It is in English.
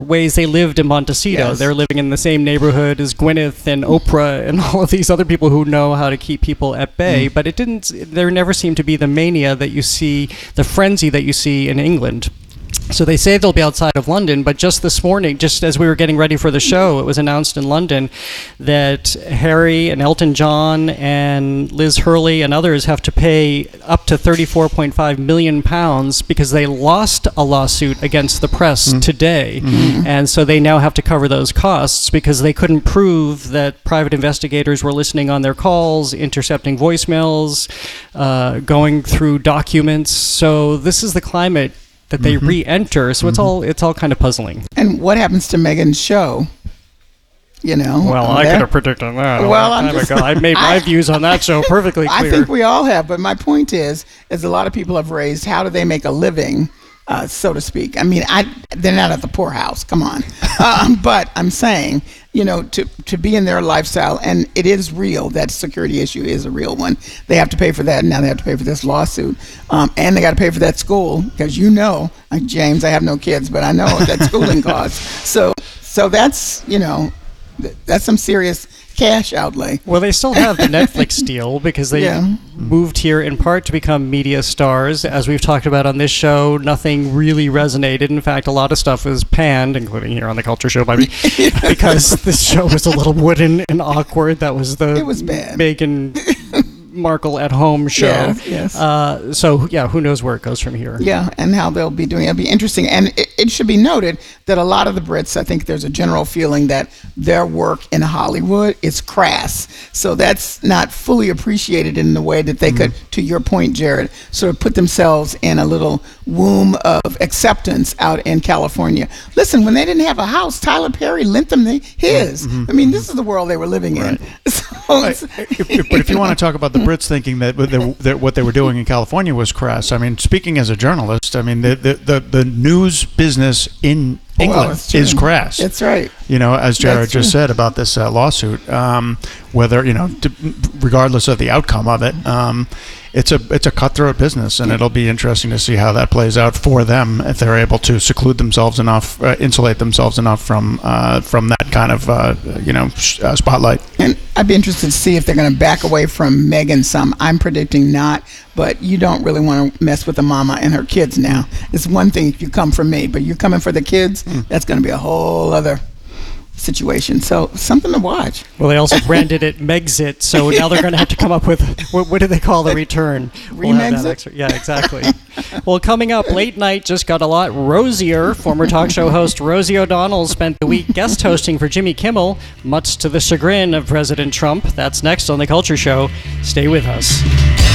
ways they lived in Montecito. Yes. They're living in the same neighborhood as Gwyneth and Oprah and all of these other people who know how to keep people at bay. But there never seemed to be the mania that you see, the frenzy that you see in England. So they say they'll be outside of London, but just this morning, just as we were getting ready for the show, it was announced in London that Harry and Elton John and Liz Hurley and others have to pay up to £34.5 million because they lost a lawsuit against the press today. And so they now have to cover those costs because they couldn't prove that private investigators were listening on their calls, intercepting voicemails, going through documents. So this is the climate that they re-enter, so it's all kind of puzzling. And what happens to Meghan's show? You know. Well, I could have predicted that a Well, long time ago. I made my views on that show perfectly clear. I think we all have, but my point is a lot of people have raised, how do they make a living, so to speak? I mean, they're not at the poorhouse. Come on. But I'm saying, you know, to be in their lifestyle, and it is real. That security issue is a real one. They have to pay for that, and now they have to pay for this lawsuit, and they got to pay for that school because like James, I have no kids, but I know that schooling costs. So that's that's some serious cash outlay. Well, they still have the Netflix deal because they moved here in part to become media stars. As we've talked about on this show, nothing really resonated. In fact, a lot of stuff was panned, including here on The Culture Show by me, because this show was a little wooden and awkward. That was It was bad. Meghan Markle at home show. Yes. So, who knows where it goes from here. Yeah, and how they'll be doing it. It'll be interesting. And it should be noted that a lot of the Brits, I think there's a general feeling that their work in Hollywood is crass. So that's not fully appreciated in the way that they could, to your point, Jared, sort of put themselves in a little womb of acceptance out in California. Listen, when they didn't have a house, Tyler Perry lent them his. I mean, this is the world they were living in. So but if you want to talk about the Brits thinking that what they were doing in California was crass, I mean, speaking as a journalist, I mean, the news business in England is crass. That's right. You know, as Jared just said about this lawsuit, whether, regardless of the outcome of it, it's a cutthroat business, and it'll be interesting to see how that plays out for them if they're able to seclude themselves enough, insulate themselves enough from that kind of spotlight. And I'd be interested to see if they're going to back away from Meghan some. I'm predicting not, but you don't really want to mess with the mama and her kids now. It's one thing if you come from me, but you're coming for the kids, that's going to be a whole other situation. So something to watch. Well, they also branded it Megxit, so now they're going to have to come up with what do they call the return? Remexit? Yeah, exactly. Well, coming up, late night just got a lot rosier. Former talk show host Rosie O'Donnell spent the week guest hosting for Jimmy Kimmel, much to the chagrin of President Trump. That's next on The Culture Show. Stay with us.